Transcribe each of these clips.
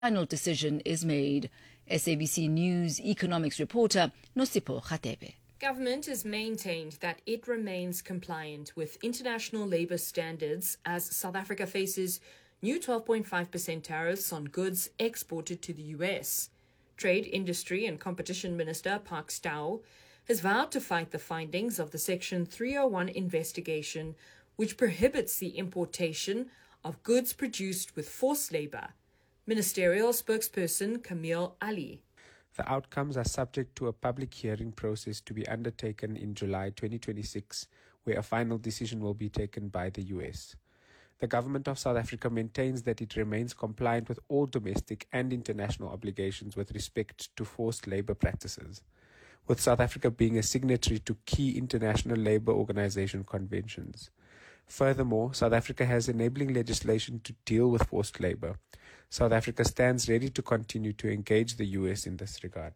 final decision is made. SABC News economics reporter Nosipho Khatebe. Government has maintained that it remains compliant with international labour standards as South Africa faces new 12.5% tariffs on goods exported to the US. Trade, Industry and Competition Minister Park Stau has vowed to fight the findings of the Section 301 investigation, which prohibits the importation of goods produced with forced labour. Ministerial spokesperson Camille Ali. The outcomes are subject to a public hearing process to be undertaken in July 2026, where a final decision will be taken by the US. The government of South Africa maintains that it remains compliant with all domestic and international obligations with respect to forced labour practices, with South Africa being a signatory to key international labour organization conventions. Furthermore, South Africa has enabling legislation to deal with forced labour. South Africa stands ready to continue to engage the US in this regard.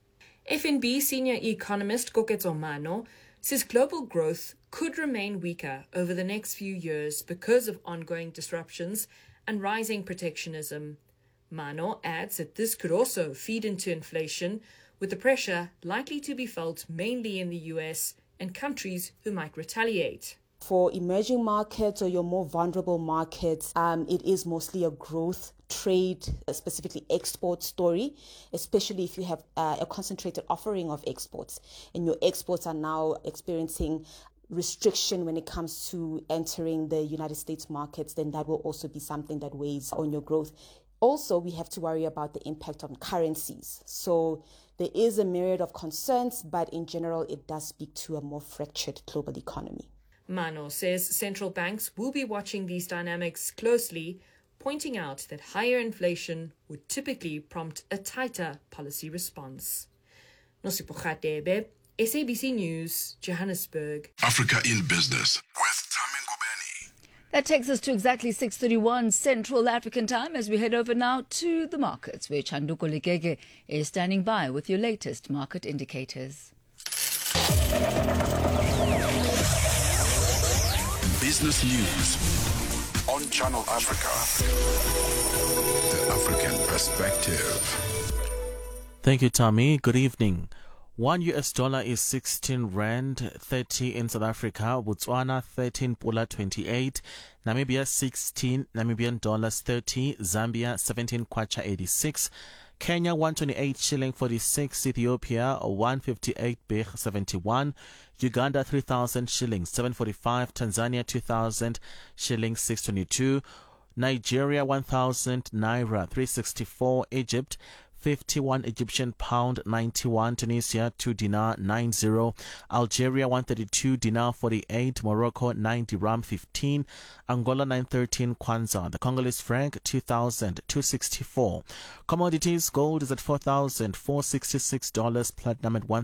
FNB senior economist Koketso Mano says global growth could remain weaker over the next few years because of ongoing disruptions and rising protectionism. Mano adds that this could also feed into inflation, with the pressure likely to be felt mainly in the US and countries who might retaliate. For emerging markets or your more vulnerable markets, it is mostly a growth, trade, specifically export story, especially if you have a concentrated offering of exports and your exports are now experiencing restriction when it comes to entering the United States markets, then that will also be something that weighs on your growth. Also, we have to worry about the impact on currencies. So there is a myriad of concerns, but in general, it does speak to a more fractured global economy. Mano says central banks will be watching these dynamics closely, pointing out that higher inflation would typically prompt a tighter policy response. Nosipho Khatebe, SABC News, Johannesburg. Africa in Business with Tami Ngubeni. That takes us to exactly 6:31 Central African Time as we head over now to the markets, where Chanduko Ligege is standing by with your latest market indicators. Business News on Channel Africa. The African Perspective. Thank you, Tommy. Good evening. $1 is 16 Rand 30 in South Africa, Botswana 13 Pula 28, Namibia 16 Namibian dollars 30, Zambia 17 Kwacha 86, Kenya 128 shilling 46, Ethiopia 158 birr 71, Uganda 3,000 shillings 745, Tanzania 2,000 shillings 622, Nigeria 1,000 naira 364, Egypt 51 Egyptian pound 91, Tunisia 2 dinar 90, Algeria 132 dinar 48, Morocco 9 dirham 15, Angola 913 kwanza, the Congolese franc 2,264. Commodities: gold is at $4,466, platinum at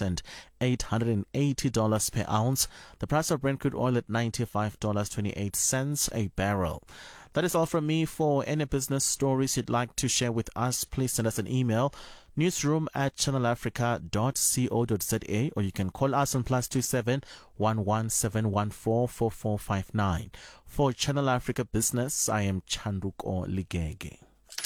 $1,880 per ounce. The price of Brent crude oil at $95.28 a barrel. That is all from me. For any business stories you'd like to share with us, please send us an email, newsroom@channelafrica.co.za, or you can call us on +27 11714 4459. For Channel Africa Business, I am Chanduko Ligege.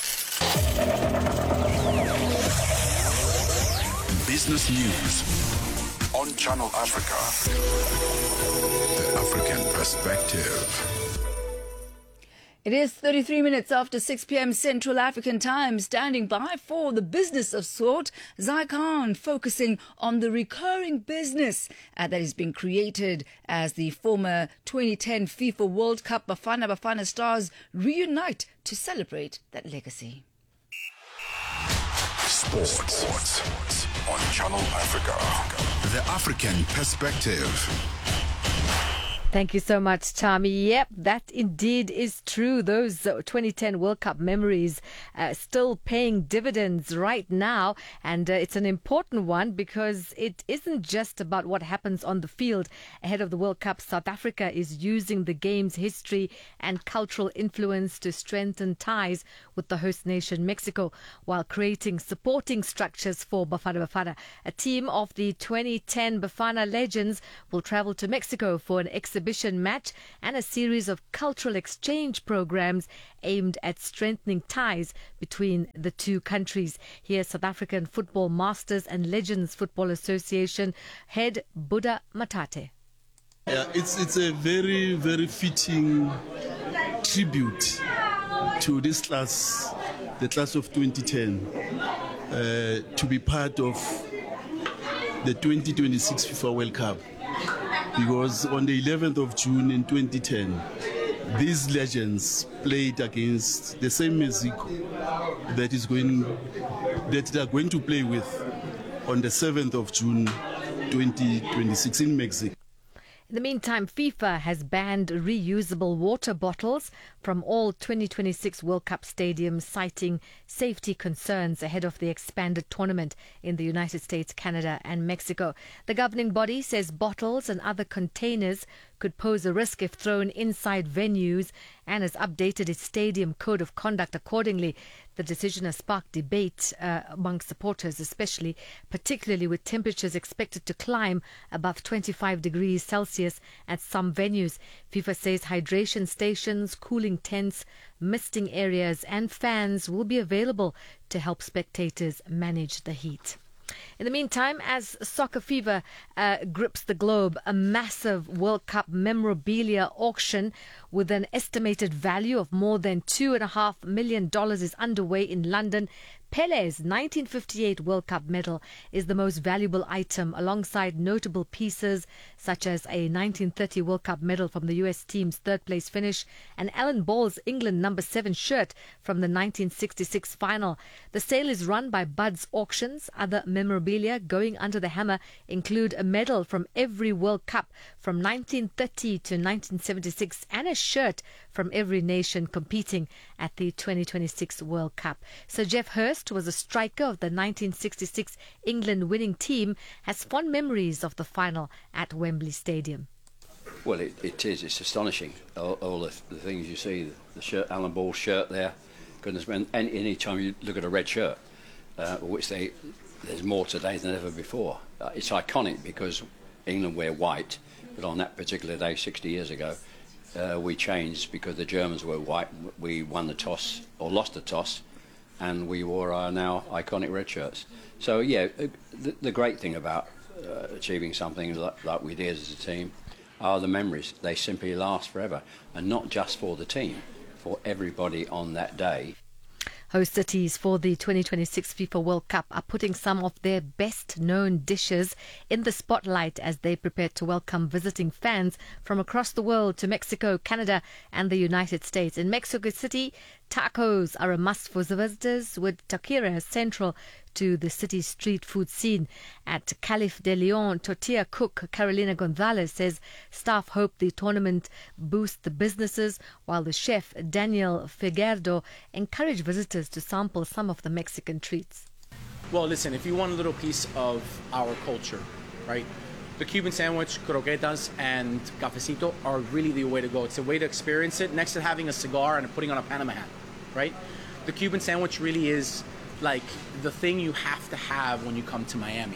Business News on Channel Africa. The African Perspective. It is 33 minutes after 6 p.m. Central African Time. Standing by for the business of sport, Zai Khan focusing on the recurring business that is being created as the former 2010 FIFA World Cup Bafana stars reunite to celebrate that legacy. Sports on Channel Africa. The African Perspective. Thank you so much, Tommy. Yep, that indeed is true. Those 2010 World Cup memories still paying dividends right now. And it's an important one because it isn't just about what happens on the field. Ahead of the World Cup, South Africa is using the game's history and cultural influence to strengthen ties with the host nation, Mexico, while creating supporting structures for Bafana. A team of the 2010 Bafana legends will travel to Mexico for an exhibition exhibition match and a series of cultural exchange programs aimed at strengthening ties between the two countries. Here's South African Football Masters and Legends Football Association head Buddha Matate. Yeah, it's a very, very fitting tribute to this class, the class of 2010, to be part of the 2026 FIFA World Cup. Because on the 11th of June in 2010, these legends played against the same Mexico that they are going to play with on the 7th of June 2026 in Mexico. In the meantime, FIFA has banned reusable water bottles from all 2026 World Cup stadiums, citing safety concerns ahead of the expanded tournament in the United States, Canada and Mexico. The governing body says bottles and other containers could pose a risk if thrown inside venues and has updated its stadium code of conduct accordingly. The decision has sparked debate among supporters, particularly with temperatures expected to climb above 25 degrees Celsius at some venues. FIFA says hydration stations, cooling tents, misting areas and fans will be available to help spectators manage the heat. In the meantime, as soccer fever grips the globe, a massive World Cup memorabilia auction with an estimated value of more than $2.5 million is underway in London. Pele's 1958 World Cup medal is the most valuable item, alongside notable pieces such as a 1930 World Cup medal from the US team's third-place finish and Alan Ball's England number 7 shirt from the 1966 final. The sale is run by Bud's Auctions. Other memorabilia going under the hammer include a medal from every World Cup from 1930 to 1976 and a shirt from every nation competing at the 2026 World Cup. Sir Geoff Hurst was a striker of the 1966 England winning team, has fond memories of the final at Wembley Stadium. Well, it's astonishing, all the things you see, the shirt, Alan Ball's shirt there, goodness, and any time you look at a red shirt, which there's more today than ever before. It's iconic because England wear white, but on that particular day 60 years ago, we changed because the Germans were white. We won the toss, or lost the toss, and we wore our now iconic red shirts. So yeah, the great thing about achieving something like we did as a team are the memories. They simply last forever, and not just for the team, for everybody on that day. Host cities for the 2026 FIFA World Cup are putting some of their best-known dishes in the spotlight as they prepare to welcome visiting fans from across the world to Mexico, Canada and the United States. In Mexico City, tacos are a must for visitors, with taqueria central to the city's street food scene. At Calif de Leon, tortilla cook Carolina Gonzalez says staff hope the tournament boosts the businesses, while the chef Daniel Figueredo encouraged visitors to sample some of the Mexican treats. Well, listen, if you want a little piece of our culture, right? The Cuban sandwich, croquetas, and cafecito are really the way to go. It's a way to experience it next to having a cigar and putting on a Panama hat, right? The Cuban sandwich really is like the thing you have to have when you come to Miami.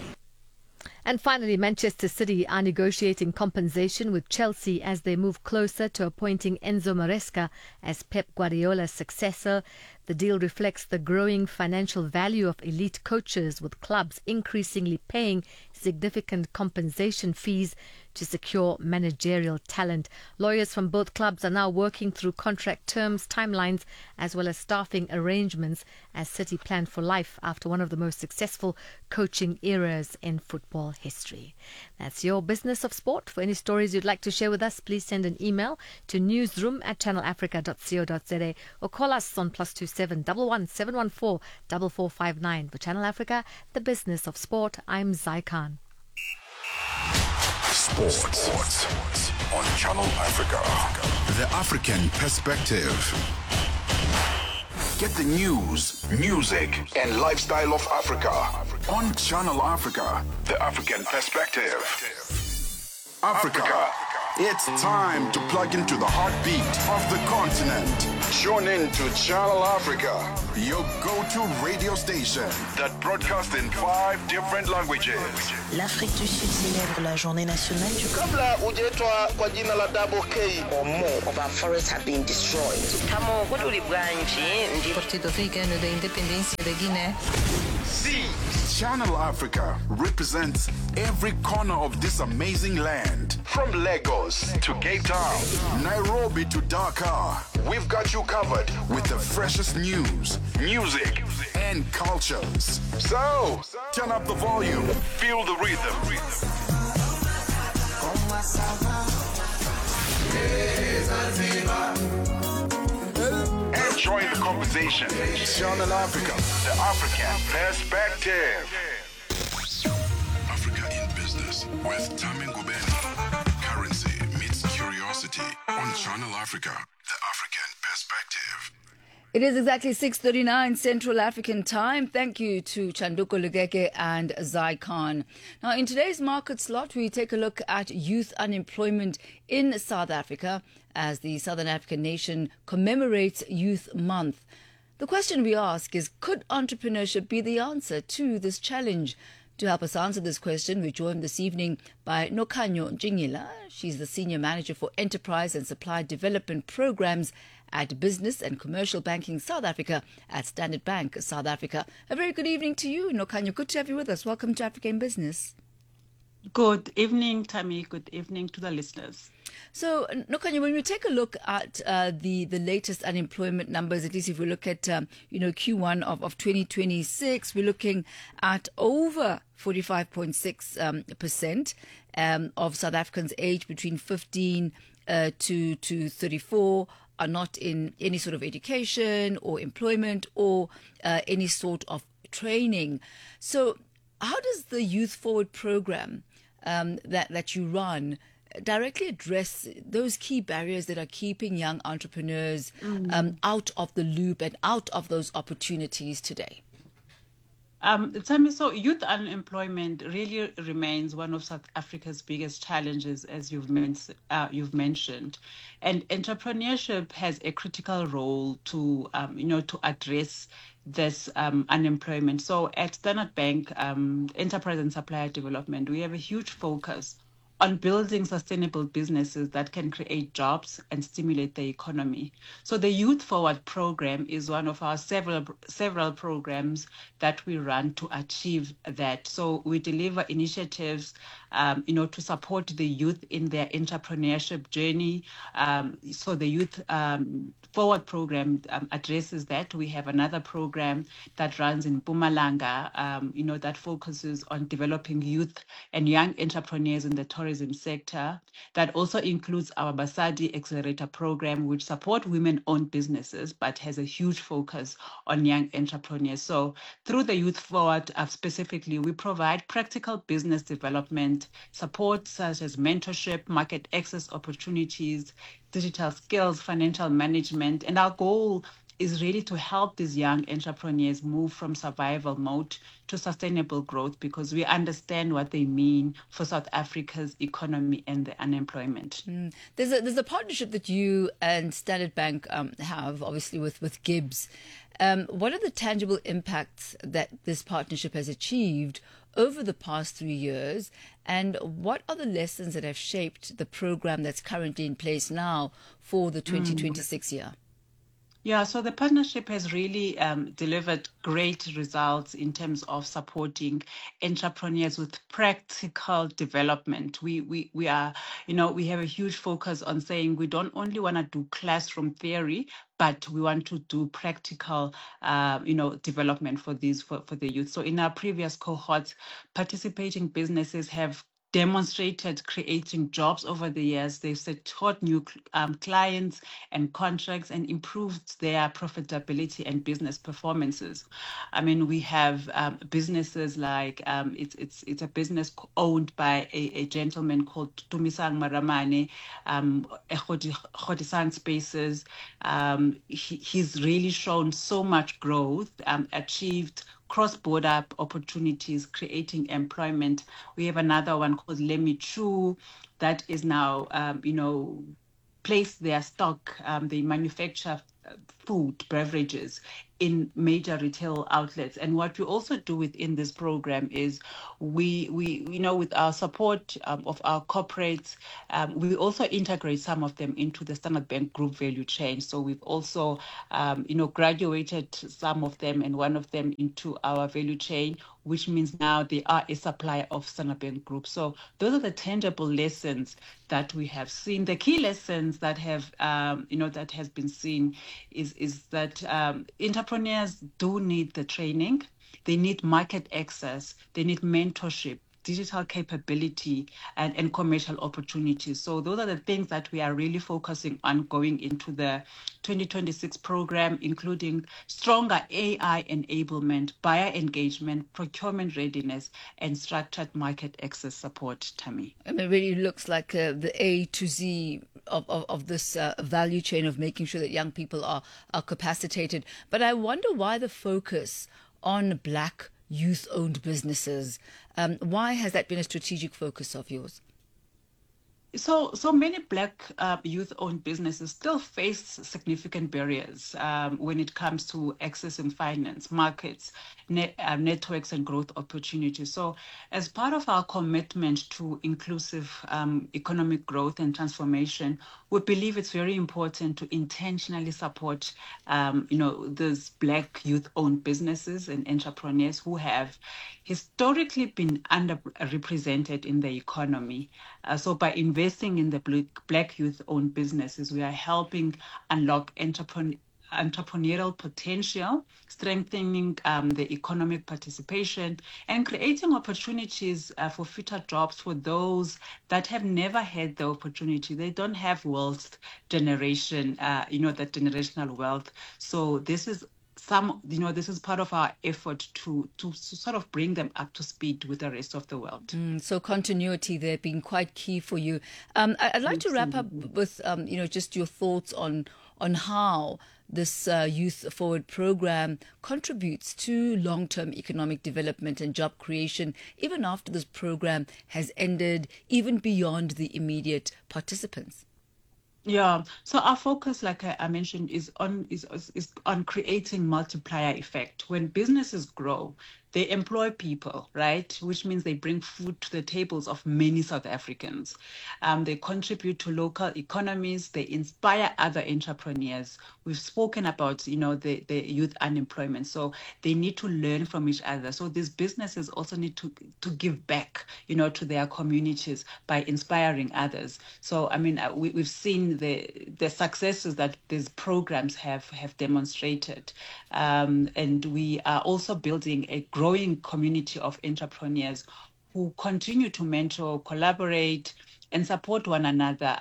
And finally, Manchester City are negotiating compensation with Chelsea as they move closer to appointing Enzo Maresca as Pep Guardiola's successor. The deal reflects the growing financial value of elite coaches, with clubs increasingly paying significant compensation fees to secure managerial talent. Lawyers from both clubs are now working through contract terms, timelines, as well as staffing arrangements as City plan for life after one of the most successful coaching eras in football history. That's your Business of Sport. For any stories you'd like to share with us, please send an email to newsroom@channelafrica.co.za or call us on +27 11 714 4459. For Channel Africa, the Business of Sport, I'm Zai Khan. Sports on Channel Africa. The African Perspective. Get the news, music, and lifestyle of Africa on Channel Africa. The African Perspective. Africa. It's time to plug into the heartbeat of the continent. Tune in to Channel Africa, your go-to radio station that broadcasts in 5 different languages. L'Afrique du Sud célèbre la journée nationale du Kabla hujaitwa kwa jina la Double K or more of our forests have been destroyed. Partido Africano da Independência da Guiné. See, Channel Africa represents every corner of this amazing land. From Lagos to Cape Town, Nairobi to Dakar, we've got you covered with the freshest news, music, and cultures. So, turn up the volume, feel the rhythm. And join the conversation. Channel Africa, the African perspective. Africa in Business with Tami Ngubeni. Currency meets curiosity on Channel Africa, the African perspective. It is exactly 6:39 Central African Time. Thank you to Chanduko Lugeke and Zai Khan. Now, in today's market slot, we take a look at youth unemployment in South Africa as the Southern African nation commemorates Youth Month. The question we ask is, could entrepreneurship be the answer to this challenge? To help us answer this question, we're joined this evening by Nokhanyo Njingila. She's the Senior Manager for Enterprise and Supply Development Programs at Business and Commercial Banking South Africa at Standard Bank South Africa. A very good evening to you, Nokhanyo. Good to have you with us. Welcome to Africa in Business. Good evening, Tammy. Good evening to the listeners. So, Nokhanyo, when we take a look at the latest unemployment numbers, at least if we look at Q1 of 2026, we're looking at over 45.6% of South Africans aged between 15 to 34 are not in any sort of education or employment or any sort of training. So, how does the Youth Forward program that you run directly address those key barriers that are keeping young entrepreneurs out of the loop and out of those opportunities today? So youth unemployment really remains one of South Africa's biggest challenges, as you've mentioned, and entrepreneurship has a critical role to address this unemployment. So at Standard Bank Enterprise and Supplier Development, we have a huge focus on building sustainable businesses that can create jobs and stimulate the economy. So the Youth Forward program is one of our several programs that we run to achieve that. So we deliver initiatives, to support the youth in their entrepreneurship journey. So the Youth Forward program addresses that. We have another program that runs in Mpumalanga, that focuses on developing youth and young entrepreneurs in the tourism sector. That also includes our Basadi Accelerator program, which support women-owned businesses, but has a huge focus on young entrepreneurs. So through the Youth Forward, specifically, we provide practical business development support such as mentorship, market access opportunities, digital skills, financial management. And our goal is really to help these young entrepreneurs move from survival mode to sustainable growth, because we understand what they mean for South Africa's economy and the unemployment. There's a partnership that you and Standard Bank have, obviously, with Gibbs. What are the tangible impacts that this partnership has achieved over the past 3 years, and what are the lessons that have shaped the program that's currently in place now for the 2026 year? Yeah, so the partnership has really delivered great results in terms of supporting entrepreneurs with practical development. We have a huge focus on saying we don't only want to do classroom theory, but we want to do practical, development for the youth. So in our previous cohorts, participating businesses have demonstrated creating jobs over the years. They've secured new clients and contracts and improved their profitability and business performances. I mean, we have businesses like it's a business owned by a gentleman called Tumisang Maramane, Khodisan Spaces. He's really shown so much growth, achieved cross-border opportunities, creating employment. We have another one called Lemi Chu that is now, placed their stock. They manufacture food, beverages in major retail outlets. And what we also do within this program is we with our support of our corporates, we also integrate some of them into the Standard Bank Group value chain. So we've also, graduated some of them and one of them into our value chain, which means now they are a supplier of Standard Bank Group. So those are the tangible lessons that we have seen. The key lessons that have, that has been seen is that entrepreneurs do need the training, they need market access, they need mentorship, digital capability, and commercial opportunities. So those are the things that we are really focusing on going into the 2026 program, including stronger AI enablement, buyer engagement, procurement readiness, and structured market access support, Tammy. I mean, it really looks like the A to Z of this value chain of making sure that young people are capacitated. But I wonder why the focus on Black youth-owned businesses. Why has that been a strategic focus of yours? So many Black youth-owned businesses still face significant barriers when it comes to accessing finance, markets, networks, and growth opportunities. So as part of our commitment to inclusive economic growth and transformation, we believe it's very important to intentionally support, those Black youth-owned businesses and entrepreneurs who have historically been underrepresented in the economy. So by investing in the Black youth-owned businesses, we are helping unlock entrepreneurial potential, strengthening the economic participation, and creating opportunities for future jobs for those that have never had the opportunity. They don't have wealth generation, that generational wealth. So this is this is part of our effort to sort of bring them up to speed with the rest of the world. So continuity there being quite key for you. I'd like to wrap up with, just your thoughts on how this Youth Forward program contributes to long-term economic development and job creation, even after this program has ended, even beyond the immediate participants. Yeah, so our focus, like I mentioned, is on creating multiplier effect. When businesses grow, they employ people, right? Which means they bring food to the tables of many South Africans. They contribute to local economies. They inspire other entrepreneurs. We've spoken about, the youth unemployment. So they need to learn from each other. So these businesses also need to give back, to their communities by inspiring others. So, I mean, we've seen the successes that these programs have demonstrated. And we are also building a growing community of entrepreneurs who continue to mentor, collaborate, and support one another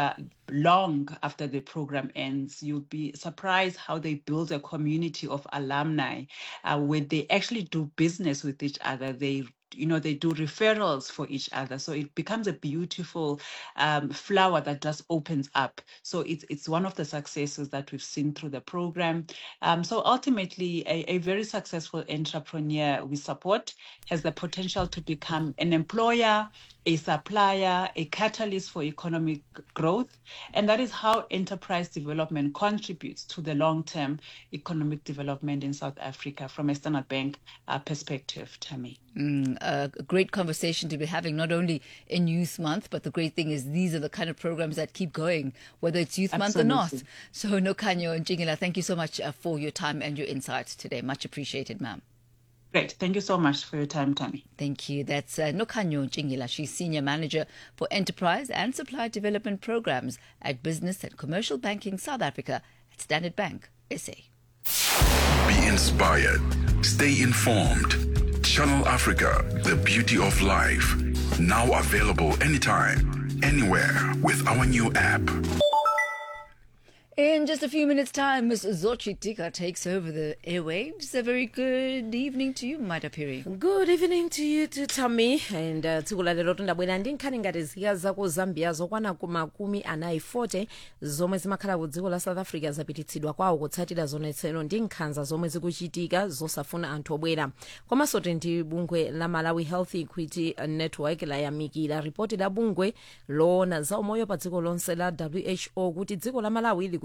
long after the program ends. You'll be surprised how they build a community of alumni where they actually do business with each other. They do referrals for each other. So it becomes a beautiful flower that just opens up. So it's one of the successes that we've seen through the program. So ultimately, a very successful entrepreneur we support has the potential to become an employer, a supplier, a catalyst for economic growth. And that is how enterprise development contributes to the long-term economic development in South Africa from a Standard Bank perspective, Tammy. A great conversation to be having, not only in Youth Month, but the great thing is these are the kind of programs that keep going, whether it's Youth Month or not. So Nokhanyo Ntshingila, thank you so much for your time and your insights today. Much appreciated, ma'am. Great. Thank you so much for your time, Tammy. Thank you. That's Nokhanyo Ntshingila. She's Senior Manager for Enterprise and Supply Development Programs at Business and Commercial Banking South Africa at Standard Bank, SA. Be inspired. Stay informed. Channel Africa, the beauty of life. Now available anytime, anywhere with our new app. In just a few minutes' time, Ms. Zochitika takes over the airwaves. A very good evening to you, Maitapiri. Good evening to you too, Tammy. And tsikulalero lero tundabwera ndi nkhani ngati zika zako Zambia zokwana makumi anayi 40 zomwe zimakhala ku dziko la South Africa zapititsidwa kwawo kutsatira zonetsero ndi nkhanza zomwe zikuchitika zosafuna anthu obwera. Komanso ndi bungwe la Malawi Health Equity Network layamikira ripoti la bungwe loona za umoyo pa dziko lonse la WHO kuti dziko la Malawi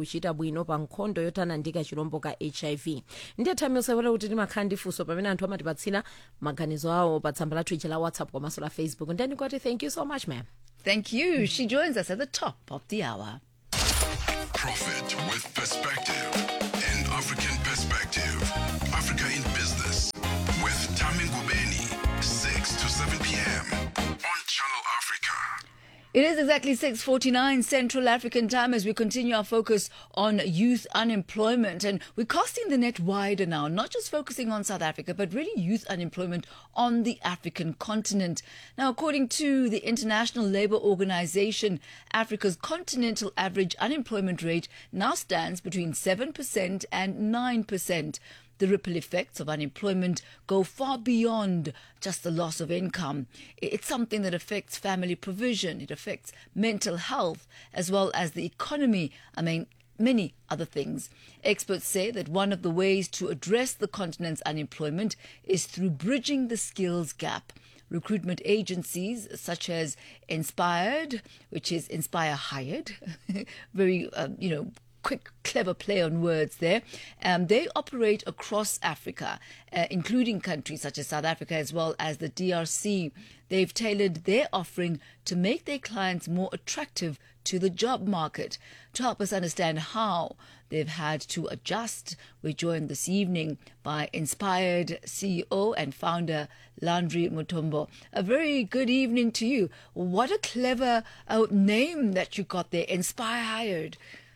kuchita bwino pa nkhondo yotanandika chilombo ka HIV. Ndiye Thami usawela kuti timakhala ndi funso pamene anthu amatipatsira maganizo awo pa tsamba lathu ija la WhatsApp komanso la Facebook. Ndeni kwati thank you so much, ma'am. Thank you. She joins us at the top of the hour. Profit with perspective, an African perspective. Africa in Business with Thami Ngubeni, 6 to 7 p.m. on Channel Africa. It is exactly 6:49 Central African time as we continue our focus on youth unemployment. And we're casting the net wider now, not just focusing on South Africa, but really youth unemployment on the African continent. Now, according to the International Labour Organization, Africa's continental average unemployment rate now stands between 7% and 9%. The ripple effects of unemployment go far beyond just the loss of income. It's something that affects family provision, it affects mental health, as well as the economy. Many other things. Experts say that one of the ways to address the continent's unemployment is through bridging the skills gap. Recruitment agencies such as Inspired, which is Inspire Hired, very, quick, clever play on words there. They operate across Africa, including countries such as South Africa as well as the DRC. They've tailored their offering to make their clients more attractive to the job market. To help us understand how they've had to adjust, we're joined this evening by Inspired CEO and founder Landry Mutombo. A very good evening to you. What a clever name that you got there, Inspire Hired.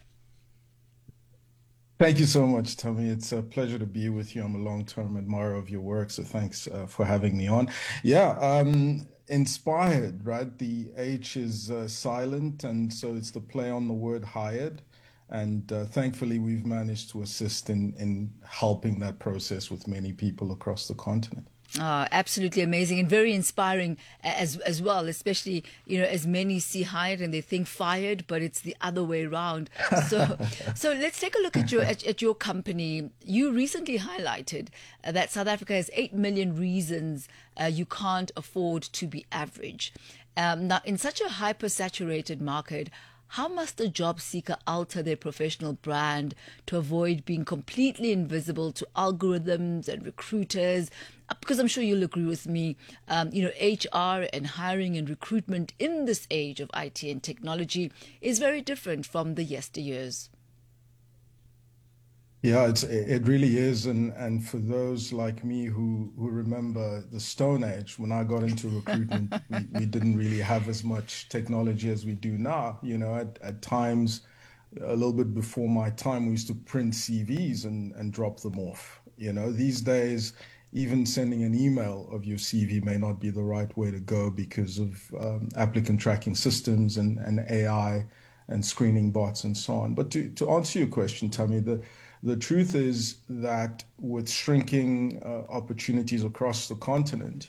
Thank you so much, Thami. It's a pleasure to be with you. I'm a long-term admirer of your work, so thanks for having me on. Inspired, right? The H is silent, and so it's the play on the word hired. And thankfully, we've managed to assist in helping that process with many people across the continent. Absolutely amazing and very inspiring as well, especially, as many see hired and they think fired, but it's the other way around. So let's take a look at your company. You recently highlighted that South Africa has 8 million reasons you can't afford to be average. Now, in such a hyper-saturated market, how must a job seeker alter their professional brand to avoid being completely invisible to algorithms and recruiters? Because I'm sure you'll agree with me, HR and hiring and recruitment in this age of IT and technology is very different from the yesteryears. Yeah, it really is. And for those like me who remember the Stone Age, when I got into recruitment, we didn't really have as much technology as we do now. At times, a little bit before my time, we used to print CVs and drop them off. These days, even sending an email of your CV may not be the right way to go because of applicant tracking systems and AI and screening bots and so on. But to answer your question, Thami, the truth is that with shrinking opportunities across the continent,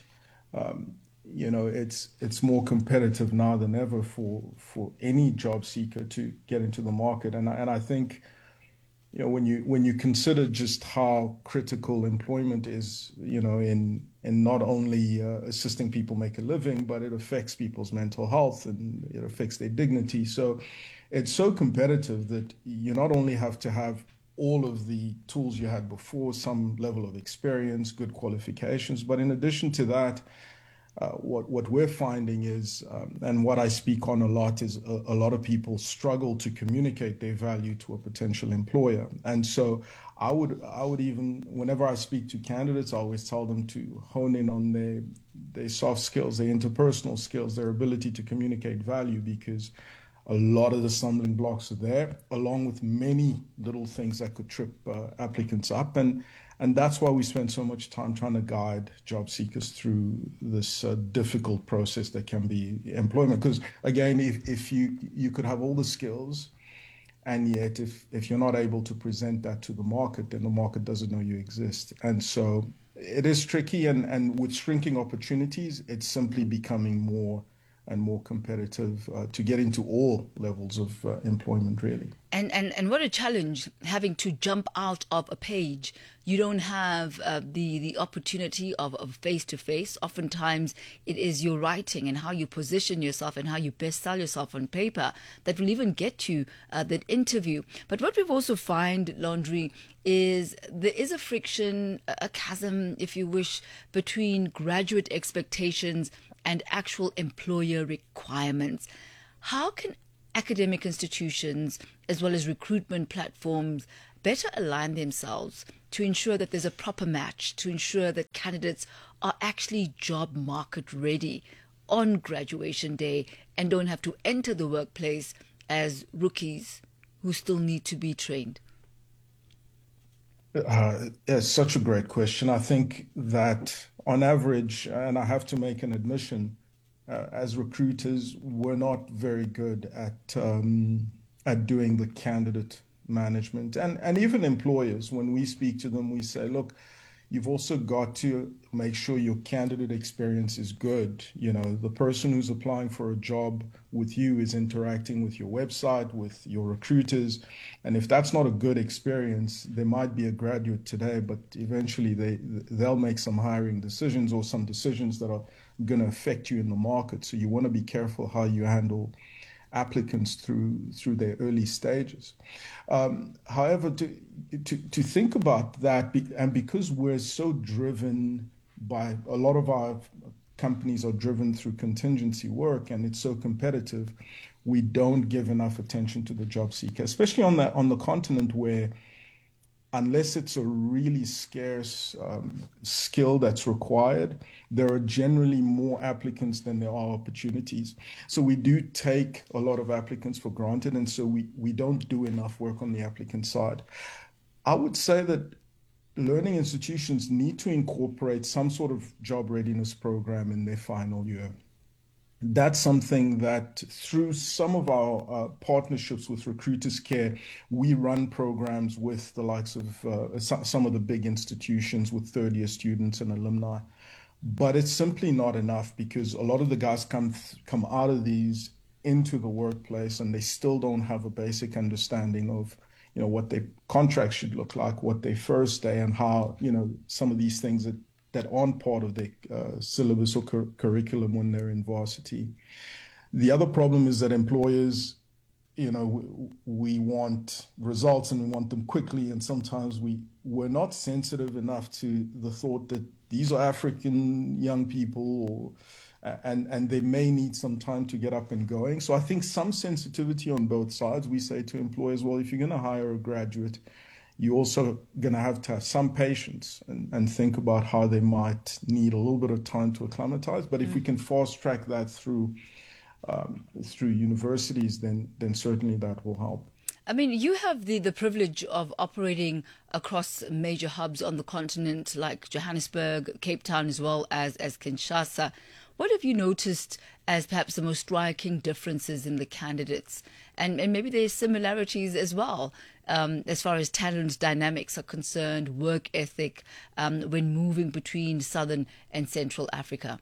it's more competitive now than ever for any job seeker to get into the market. And I think, when you consider just how critical employment is, in not only assisting people make a living, but it affects people's mental health and it affects their dignity. So it's so competitive that you not only have to have all of the tools you had before, some level of experience, good qualifications. But in addition to that, what we're finding is, and what I speak on a lot, is a lot of people struggle to communicate their value to a potential employer. And so I would even, whenever I speak to candidates, I always tell them to hone in on their soft skills, their interpersonal skills, their ability to communicate value, because a lot of the stumbling blocks are there, along with many little things that could trip applicants up. And that's why we spend so much time trying to guide job seekers through this difficult process that can be employment. Because again, if you could have all the skills, and yet if you're not able to present that to the market, then the market doesn't know you exist. And so it is tricky, and with shrinking opportunities, it's simply becoming more and more competitive to get into all levels of employment, really. And what a challenge having to jump out of a page. You don't have the opportunity of face-to-face. Oftentimes it is your writing and how you position yourself and how you best sell yourself on paper that will even get you that interview. But what we've also find, Laundry, is there is a friction, a chasm, if you wish, between graduate expectations and actual employer requirements. How can academic institutions as well as recruitment platforms better align themselves to ensure that there's a proper match, to ensure that candidates are actually job market ready on graduation day and don't have to enter the workplace as rookies who still need to be trained? It's such a great question. I think that on average, and I have to make an admission, as recruiters, we're not very good at doing the candidate management. And even employers, when we speak to them, we say, look, you've also got to make sure your candidate experience is good. You know, the person who's applying for a job with you is interacting with your website, with your recruiters. And if that's not a good experience, they might be a graduate today, but eventually they'll make some hiring decisions or some decisions that are going to affect you in the market. So you want to be careful how you handle applicants through their early stages. However, to think about that, and because we're so driven by, a lot of our companies are driven through contingency work and it's so competitive, we don't give enough attention to the job seeker, especially on the continent where, unless it's a really scarce skill that's required, there are generally more applicants than there are opportunities. So we do take a lot of applicants for granted, and so we don't do enough work on the applicant side. I would say that learning institutions need to incorporate some sort of job readiness program in their final year. That's something that through some of our partnerships with Recruiters Care, we run programs with the likes of some of the big institutions with third-year students and alumni. But it's simply not enough, because a lot of the guys come out of these into the workplace and they still don't have a basic understanding of, you know, what their contract should look like, what their first day, and how, you know, some of these things that aren't part of their syllabus or curriculum when they're in varsity. The other problem is that employers, you know, we want results and we want them quickly, and sometimes we're not sensitive enough to the thought that these are African young people, and they may need some time to get up and going. So I think some sensitivity on both sides. We say to employers, well, if you're going to hire a graduate, you're also going to have some patience and think about how they might need a little bit of time to acclimatize. But if we can fast track that through universities, then certainly that will help. I mean, you have the privilege of operating across major hubs on the continent like Johannesburg, Cape Town, as well as Kinshasa. What have you noticed as perhaps the most striking differences in the candidates? And maybe there's similarities as well, as far as talent dynamics are concerned, work ethic, when moving between Southern and Central Africa.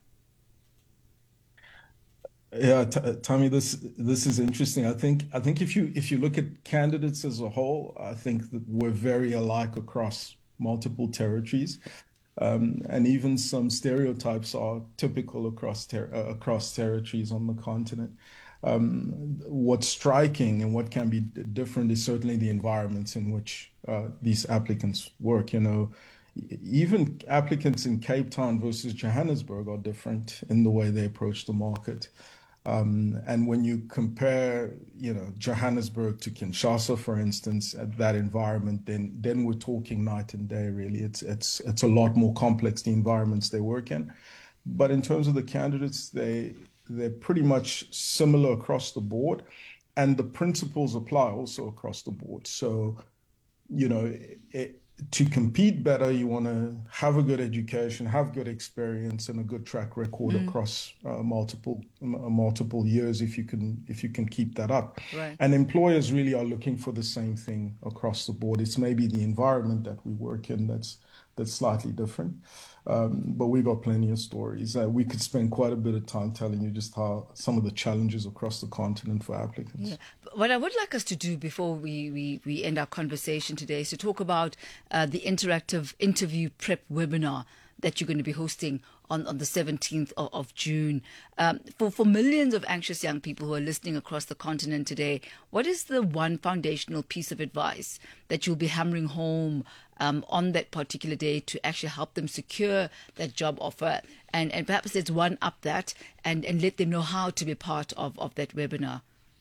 Yeah, Tommy, this is interesting. I think if you look at candidates as a whole, I think that we're very alike across multiple territories, and even some stereotypes are typical across territories on the continent. What's striking and what can be different is certainly the environments in which these applicants work. You know, even applicants in Cape Town versus Johannesburg are different in the way they approach the market. And when you compare, you know, Johannesburg to Kinshasa, for instance, at that environment, then we're talking night and day. Really, it's a lot more complex, the environments they work in. But in terms of the candidates, they're pretty much similar across the board, and the principles apply also across the board. So, you know, to compete better, you want to have a good education, have good experience, and a good track record across multiple years. If you can keep that up, right. And employers really are looking for the same thing across the board. It's maybe the environment that we work in that's that's slightly different. But we got plenty of stories. We could spend quite a bit of time telling you just how some of the challenges across the continent for applicants. Yeah. What I would like us to do before we end our conversation today is to talk about the interactive interview prep webinar that you're going to be hosting on the 17th of June. For millions of anxious young people who are listening across the continent today, what is the one foundational piece of advice that you'll be hammering home on that particular day to actually help them secure that job offer? And perhaps let's one up that and let them know how to be part of that webinar.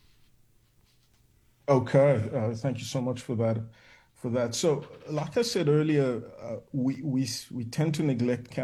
Okay, thank you so much for that. So, like I said earlier, we tend to neglect